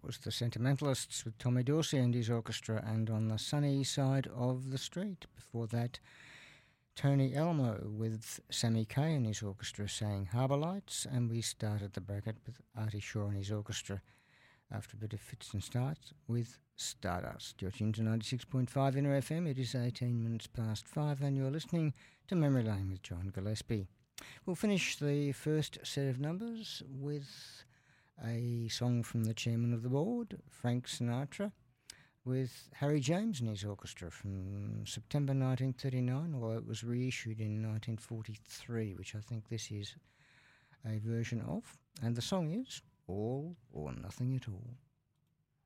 That was the Sentimentalists with Tommy Dorsey and his orchestra, and On the Sunny Side of the Street. Before that, Tony Elmo with Sammy Kaye and his orchestra sang Harbour Lights, and we started the bracket with Artie Shaw and his orchestra after a bit of fits and starts with Stardust. You're tuned to 96.5 Inner FM. It is 18 minutes past 5 and you're listening to Memory Lane with John Gillespie. We'll finish the first set of numbers with a song from the chairman of the board, Frank Sinatra, with Harry James and his orchestra from September 1939, although it was reissued in 1943, which I think this is a version of. And the song is All or Nothing at All.